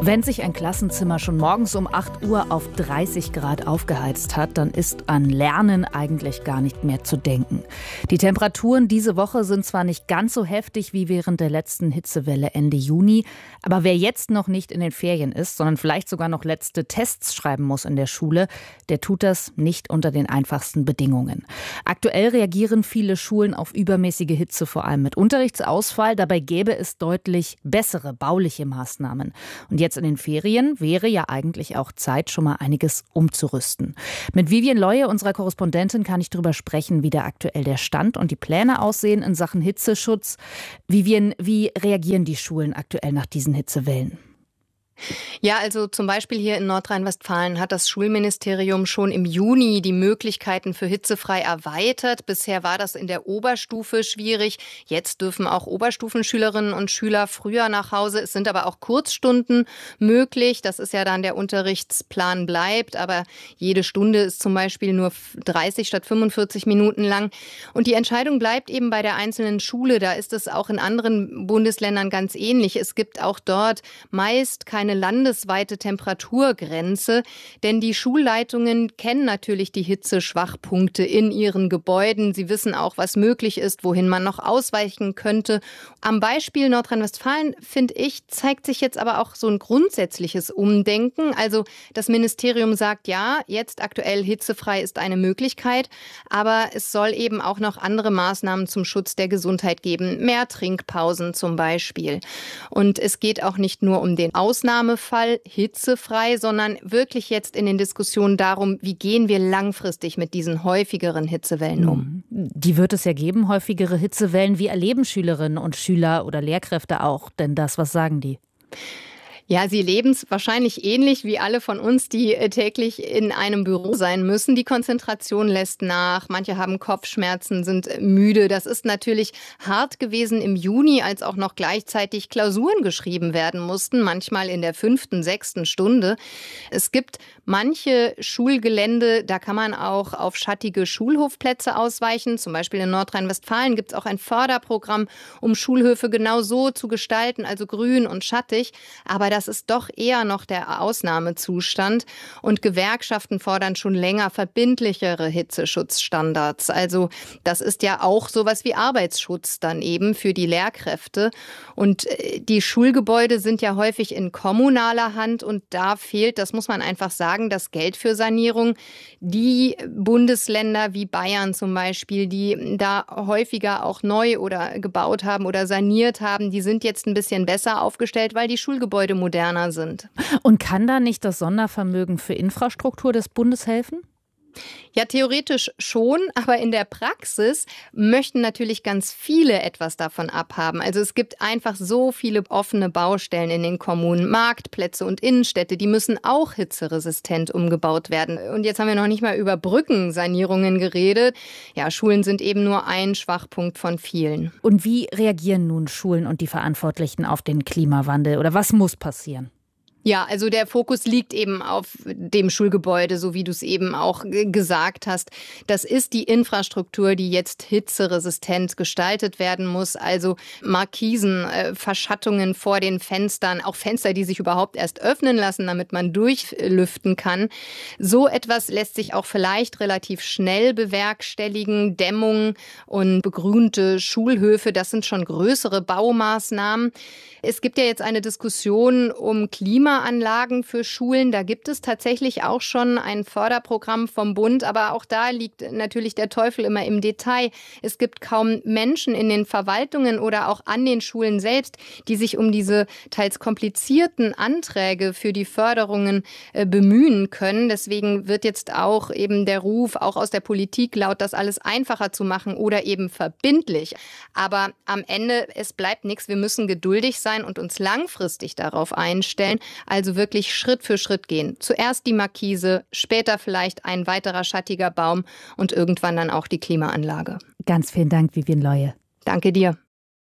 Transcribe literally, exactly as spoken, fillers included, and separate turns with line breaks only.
Wenn sich ein Klassenzimmer schon morgens um acht Uhr auf dreißig Grad aufgeheizt hat, dann ist an Lernen eigentlich gar nicht mehr zu denken. Die Temperaturen diese Woche sind zwar nicht ganz so heftig wie während der letzten Hitzewelle Ende Juni, aber wer jetzt noch nicht in den Ferien ist, sondern vielleicht sogar noch letzte Tests schreiben muss in der Schule, der tut das nicht unter den einfachsten Bedingungen. Aktuell reagieren viele Schulen auf übermäßige Hitze, vor allem mit Unterrichtsausfall. Dabei gäbe es deutlich bessere bauliche Maßnahmen. Und jetzt in den Ferien wäre ja eigentlich auch Zeit, schon mal einiges umzurüsten. Mit Vivien Leue, unserer Korrespondentin, kann ich darüber sprechen, wie da aktuell der Stand und die Pläne aussehen in Sachen Hitzeschutz. Vivien, wie reagieren die Schulen aktuell nach diesen Hitzewellen?
Ja, also zum Beispiel hier in Nordrhein-Westfalen hat das Schulministerium schon im Juni die Möglichkeiten für hitzefrei erweitert. Bisher war das in der Oberstufe schwierig. Jetzt dürfen auch Oberstufenschülerinnen und Schüler früher nach Hause. Es sind aber auch Kurzstunden möglich. Das ist ja dann der Unterrichtsplan bleibt. Aber jede Stunde ist zum Beispiel nur dreißig statt fünfundvierzig Minuten lang. Und die Entscheidung bleibt eben bei der einzelnen Schule. Da ist es auch in anderen Bundesländern ganz ähnlich. Es gibt auch dort meist keine landesweite Temperaturgrenze, denn die Schulleitungen kennen natürlich die Hitzeschwachpunkte in ihren Gebäuden. Sie wissen auch, was möglich ist, wohin man noch ausweichen könnte. Am Beispiel Nordrhein-Westfalen, finde ich, zeigt sich jetzt aber auch so ein grundsätzliches Umdenken. Also das Ministerium sagt, ja, jetzt aktuell hitzefrei ist eine Möglichkeit, aber es soll eben auch noch andere Maßnahmen zum Schutz der Gesundheit geben. Mehr Trinkpausen zum Beispiel. Und es geht auch nicht nur um den Ausnahmefall hitzefrei, sondern wirklich jetzt in den Diskussionen darum, wie gehen wir langfristig mit diesen häufigeren Hitzewellen um.
Die wird es ja geben, häufigere Hitzewellen. Wie erleben Schülerinnen und Schüler oder Lehrkräfte auch denn das? Was sagen die?
Ja, sie leben es wahrscheinlich ähnlich wie alle von uns, die täglich in einem Büro sein müssen. Die Konzentration lässt nach. Manche haben Kopfschmerzen, sind müde. Das ist natürlich hart gewesen im Juni, als auch noch gleichzeitig Klausuren geschrieben werden mussten, manchmal in der fünften, sechsten Stunde. Es gibt manche Schulgelände, da kann man auch auf schattige Schulhofplätze ausweichen. Zum Beispiel in Nordrhein-Westfalen gibt es auch ein Förderprogramm, um Schulhöfe genau so zu gestalten, also grün und schattig. Aber das ist doch eher noch der Ausnahmezustand. Und Gewerkschaften fordern schon länger verbindlichere Hitzeschutzstandards. Also das ist ja auch sowas wie Arbeitsschutz dann eben für die Lehrkräfte. Und die Schulgebäude sind ja häufig in kommunaler Hand und da fehlt, das muss man einfach sagen, das Geld für Sanierung. Die Bundesländer wie Bayern zum Beispiel, die da häufiger auch neu oder gebaut haben oder saniert haben, die sind jetzt ein bisschen besser aufgestellt, weil die Schulgebäude moderner sind.
Und kann da nicht das Sondervermögen für Infrastruktur des Bundes helfen?
Ja, theoretisch schon, aber in der Praxis möchten natürlich ganz viele etwas davon abhaben. Also es gibt einfach so viele offene Baustellen in den Kommunen, Marktplätze und Innenstädte, die müssen auch hitzeresistent umgebaut werden. Und jetzt haben wir noch nicht mal über Brückensanierungen geredet. Ja, Schulen sind eben nur ein Schwachpunkt von vielen.
Und wie reagieren nun Schulen und die Verantwortlichen auf den Klimawandel oder was muss passieren?
Ja, also der Fokus liegt eben auf dem Schulgebäude, so wie du es eben auch gesagt hast. Das ist die Infrastruktur, die jetzt hitzeresistent gestaltet werden muss. Also Markisen, äh, Verschattungen vor den Fenstern, auch Fenster, die sich überhaupt erst öffnen lassen, damit man durchlüften kann. So etwas lässt sich auch vielleicht relativ schnell bewerkstelligen. Dämmung und begrünte Schulhöfe, das sind schon größere Baumaßnahmen. Es gibt ja jetzt eine Diskussion um Klimaanlagen für Schulen. Da gibt es tatsächlich auch schon ein Förderprogramm vom Bund. Aber auch da liegt natürlich der Teufel immer im Detail. Es gibt kaum Menschen in den Verwaltungen oder auch an den Schulen selbst, die sich um diese teils komplizierten Anträge für die Förderungen äh, bemühen können. Deswegen wird jetzt auch eben der Ruf, auch aus der Politik laut, das alles einfacher zu machen oder eben verbindlich. Aber am Ende, es bleibt nichts. Wir müssen geduldig sein und uns langfristig darauf einstellen, also wirklich Schritt für Schritt gehen. Zuerst die Markise, später vielleicht ein weiterer schattiger Baum und irgendwann dann auch die Klimaanlage.
Ganz vielen Dank, Vivien Leue.
Danke dir.